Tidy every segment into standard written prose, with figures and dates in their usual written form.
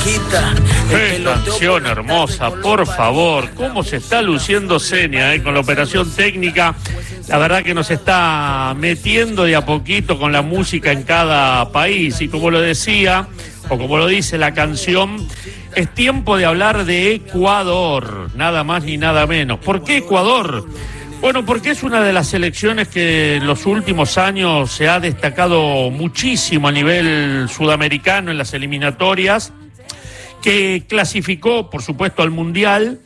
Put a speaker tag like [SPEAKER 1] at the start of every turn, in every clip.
[SPEAKER 1] Qué canción hermosa, por favor. Cómo se está luciendo Senia, con la operación técnica. La verdad que nos está metiendo de a poquito con la música en cada país. Y como lo decía, o como lo dice la canción, es tiempo de hablar de Ecuador, nada más ni nada menos. ¿Por qué Ecuador? Bueno, porque es una de las selecciones que en los últimos años se ha destacado muchísimo a nivel sudamericano en las eliminatorias, que clasificó, por supuesto, al Mundial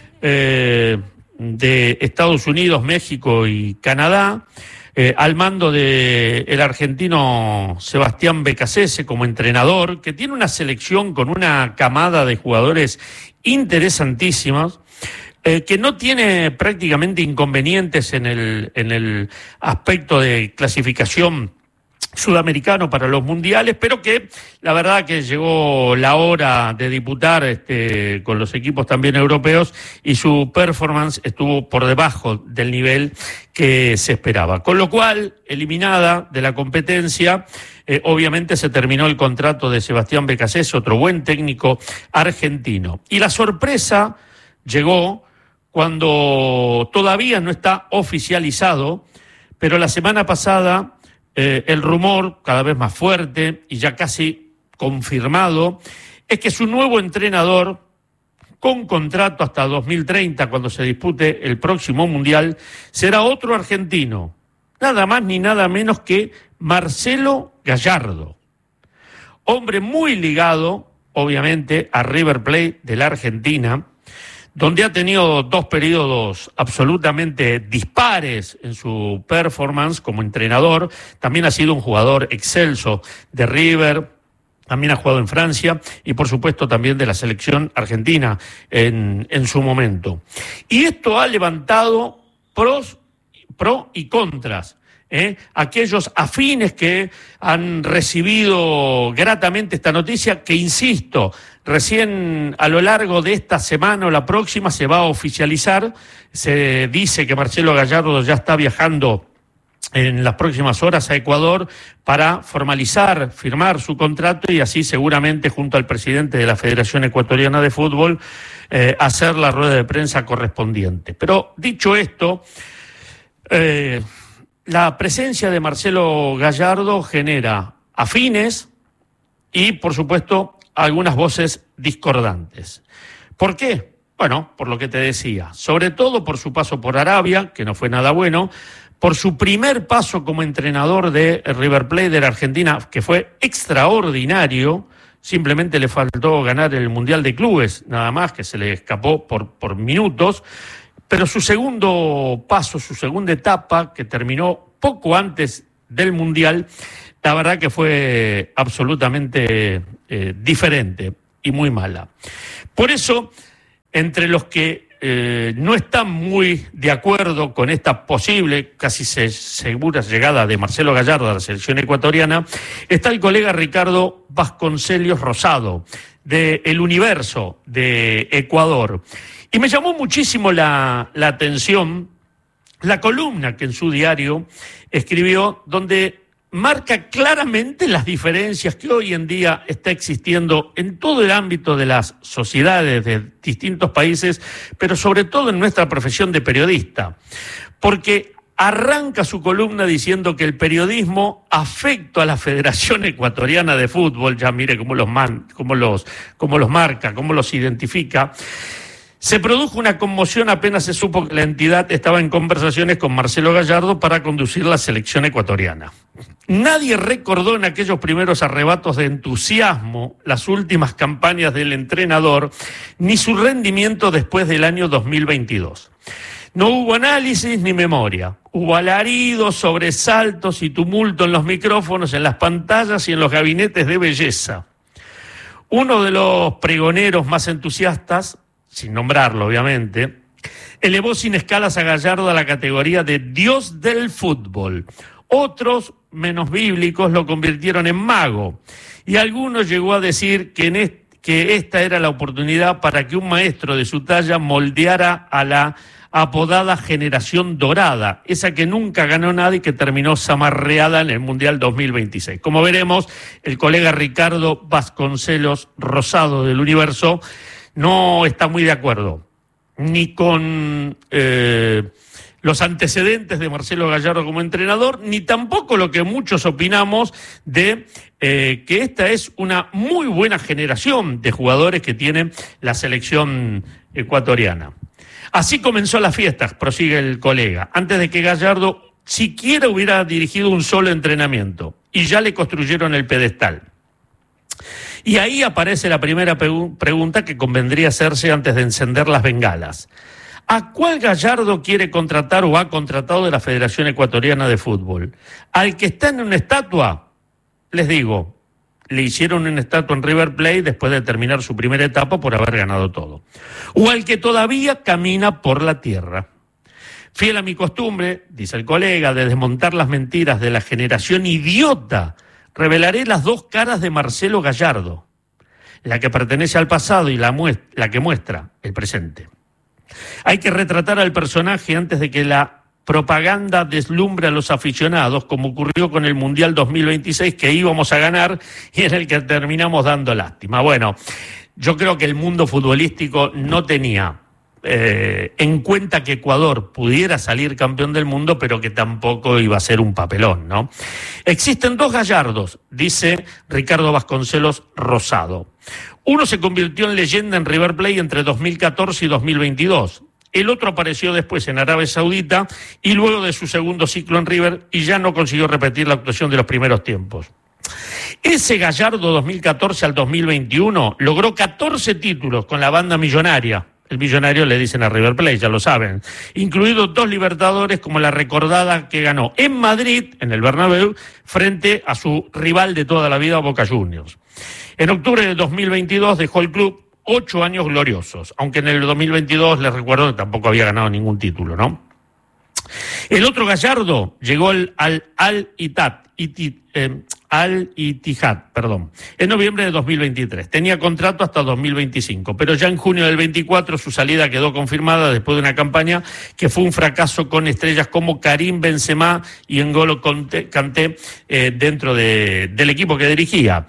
[SPEAKER 1] de Estados Unidos, México y Canadá, al mando del argentino Sebastián Becasese como entrenador, que tiene una selección con una camada de jugadores interesantísimos, que no tiene prácticamente inconvenientes en el aspecto de clasificación sudamericano para los mundiales, pero que la verdad que llegó la hora de disputar con los equipos también europeos y su performance estuvo por debajo del nivel que se esperaba. Con lo cual, eliminada de la competencia, obviamente se terminó el contrato de Sebastián Becasese, otro buen técnico argentino. Y la sorpresa llegó cuando todavía no está oficializado, pero la semana pasada el rumor, cada vez más fuerte y ya casi confirmado, es que su nuevo entrenador, con contrato hasta 2030, cuando se dispute el próximo Mundial, será otro argentino, nada más ni nada menos que Marcelo Gallardo. Hombre muy ligado, obviamente, a River Plate de la Argentina, donde ha tenido dos periodos absolutamente dispares en su performance como entrenador. También ha sido un jugador excelso de River, también ha jugado en Francia y por supuesto también de la selección argentina en su momento. Y esto ha levantado pro y contras. Aquellos afines que han recibido gratamente esta noticia, que insisto, recién a lo largo de esta semana o la próxima se va a oficializar. Se dice que Marcelo Gallardo ya está viajando en las próximas horas a Ecuador para firmar su contrato y así seguramente junto al presidente de la Federación Ecuatoriana de Fútbol hacer la rueda de prensa correspondiente. Pero dicho esto, la presencia de Marcelo Gallardo genera afines y, por supuesto, algunas voces discordantes. ¿Por qué? Bueno, por lo que te decía, sobre todo por su paso por Arabia, que no fue nada bueno, por su primer paso como entrenador de River Plate de la Argentina, que fue extraordinario. Simplemente le faltó ganar el Mundial de Clubes, nada más, que se le escapó por minutos. Pero su segundo paso, su segunda etapa, que terminó poco antes del Mundial, la verdad que fue absolutamente diferente y muy mala. Por eso, entre los que no están muy de acuerdo con esta posible, casi segura llegada de Marcelo Gallardo a la selección ecuatoriana, está el colega Ricardo Vasconcelos Rosado, de El Universo de Ecuador. Y me llamó muchísimo la atención la columna que en su diario escribió, donde marca claramente las diferencias que hoy en día está existiendo en todo el ámbito de las sociedades de distintos países, pero sobre todo en nuestra profesión de periodista. Porque arranca su columna diciendo que el periodismo afecto a la Federación Ecuatoriana de Fútbol, ya mire cómo los marca, cómo los identifica. Se produjo una conmoción apenas se supo que la entidad estaba en conversaciones con Marcelo Gallardo para conducir la selección ecuatoriana. Nadie recordó en aquellos primeros arrebatos de entusiasmo las últimas campañas del entrenador, ni su rendimiento después del año 2022. No hubo análisis ni memoria. Hubo alaridos, sobresaltos y tumulto en los micrófonos, en las pantallas y en los gabinetes de belleza. Uno de los pregoneros más entusiastas, sin nombrarlo obviamente, elevó sin escalas a Gallardo a la categoría de Dios del fútbol. Otros, menos bíblicos, lo convirtieron en mago. Y algunos llegó a decir que esta era la oportunidad para que un maestro de su talla moldeara a apodada Generación Dorada, esa que nunca ganó nada y que terminó zamarreada en el Mundial 2026. Como veremos, el colega Ricardo Vasconcelos Rosado del Universo no está muy de acuerdo ni con los antecedentes de Marcelo Gallardo como entrenador, ni tampoco lo que muchos opinamos de que esta es una muy buena generación de jugadores que tiene la selección ecuatoriana. Así comenzó las fiestas, prosigue el colega, antes de que Gallardo siquiera hubiera dirigido un solo entrenamiento, y ya le construyeron el pedestal. Y ahí aparece la primera pregunta que convendría hacerse antes de encender las bengalas. ¿A cuál Gallardo quiere contratar o ha contratado de la Federación Ecuatoriana de Fútbol? ¿Al que está en una estatua? Les digo, le hicieron una estatua en River Plate después de terminar su primera etapa por haber ganado todo. ¿O al que todavía camina por la tierra? Fiel a mi costumbre, dice el colega, de desmontar las mentiras de la generación idiota, revelaré las dos caras de Marcelo Gallardo, la que pertenece al pasado y la que muestra el presente. Hay que retratar al personaje antes de que la propaganda deslumbre a los aficionados, como ocurrió con el Mundial 2026 que íbamos a ganar y en el que terminamos dando lástima. Bueno, yo creo que el mundo futbolístico no tenía en cuenta que Ecuador pudiera salir campeón del mundo, pero que tampoco iba a ser un papelón, ¿no? Existen dos Gallardos, dice Ricardo Vasconcelos Rosado. Uno se convirtió en leyenda en River Plate entre 2014 y 2022. El otro apareció después en Arabia Saudita y luego de su segundo ciclo en River y ya no consiguió repetir la actuación de los primeros tiempos. Ese Gallardo 2014 al 2021 logró 14 títulos con la banda millonaria. El millonario le dicen a River Plate, ya lo saben, incluidos 2 Libertadores como la recordada que ganó en Madrid, en el Bernabéu, frente a su rival de toda la vida, Boca Juniors. En octubre de 2022 dejó el club 8 años gloriosos, aunque en el 2022 les recuerdo que tampoco había ganado ningún título, ¿no? El otro Gallardo llegó al Al-Ittihad, en noviembre de 2023. Tenía contrato hasta 2025, pero ya en junio del 24 su salida quedó confirmada después de una campaña que fue un fracaso con estrellas como Karim Benzema y N'Golo Kanté dentro del equipo que dirigía,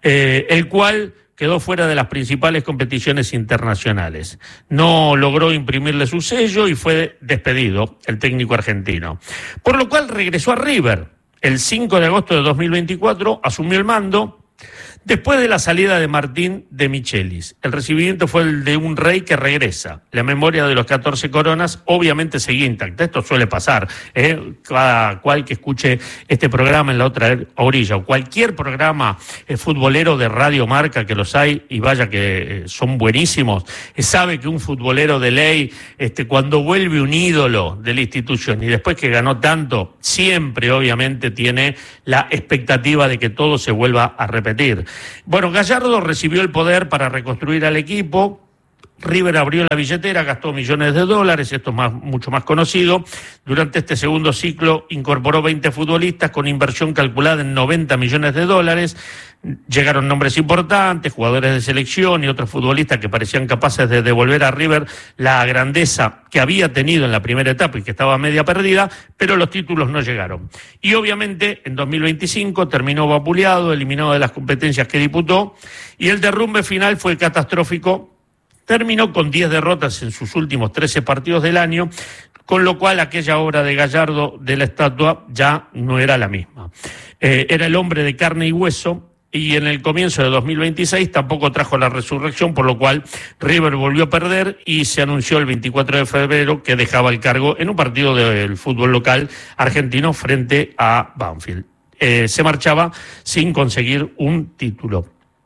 [SPEAKER 1] el cual quedó fuera de las principales competiciones internacionales. No logró imprimirle su sello y fue despedido el técnico argentino. Por lo cual regresó a River. El 5 de agosto de 2024 asumió el mando después de la salida de Martín de Michelis. El recibimiento fue el de un rey que regresa. La memoria de los 14 coronas obviamente seguía intacta. Esto suele pasar. Cada cual que escuche este programa en la otra orilla o cualquier programa futbolero de Radio Marca, que los hay y vaya que son buenísimos, sabe que un futbolero de ley, cuando vuelve un ídolo de la institución y después que ganó tanto, siempre obviamente tiene la expectativa de que todo se vuelva a repetir. Bueno, Gallardo recibió el poder para reconstruir al equipo. River abrió la billetera, gastó millones de dólares, esto es mucho más conocido. Durante este segundo ciclo incorporó 20 futbolistas con inversión calculada en 90 millones de dólares. Llegaron nombres importantes, jugadores de selección y otros futbolistas que parecían capaces de devolver a River la grandeza que había tenido en la primera etapa y que estaba media perdida, pero los títulos no llegaron. Y obviamente en 2025 terminó vapuleado, eliminado de las competencias que disputó, y el derrumbe final fue catastrófico. Terminó con 10 derrotas en sus últimos 13 partidos del año, con lo cual aquella obra de Gallardo de la estatua ya no era la misma. Era el hombre de carne y hueso, y en el comienzo de 2026 tampoco trajo la resurrección, por lo cual River volvió a perder y se anunció el 24 de febrero que dejaba el cargo en un partido del fútbol local argentino frente a Banfield. Se marchaba sin conseguir un título.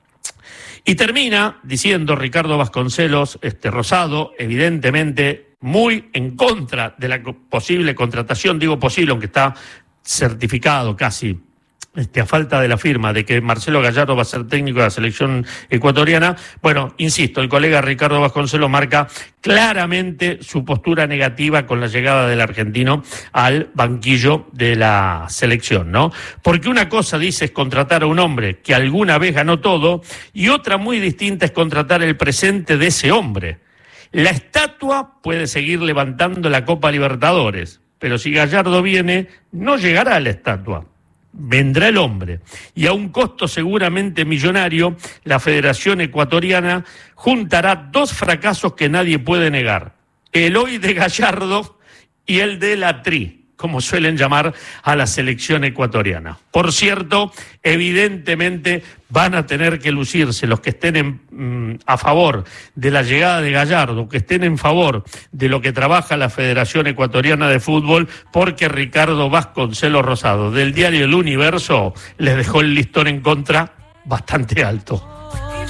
[SPEAKER 1] Y termina diciendo Ricardo Vasconcelos Rosado, evidentemente muy en contra de la posible contratación, digo posible, aunque está certificado casi, a falta de la firma de que Marcelo Gallardo va a ser técnico de la selección ecuatoriana. Bueno, insisto, el colega Ricardo Vasconcelos marca claramente su postura negativa con la llegada del argentino al banquillo de la selección, ¿no? Porque una cosa, dice, es contratar a un hombre que alguna vez ganó todo, y otra muy distinta es contratar el presente de ese hombre. La estatua puede seguir levantando la Copa Libertadores, pero si Gallardo viene, no llegará la estatua. Vendrá el hombre, y a un costo seguramente millonario, la Federación Ecuatoriana juntará dos fracasos que nadie puede negar: el hoy de Gallardo y el de la Tri, como suelen llamar a la selección ecuatoriana. Por cierto, evidentemente van a tener que lucirse los que estén a favor de la llegada de Gallardo, que estén en favor de lo que trabaja la Federación Ecuatoriana de Fútbol, porque Ricardo Vasconcelos Rosado, del diario El Universo, les dejó el listón en contra bastante alto.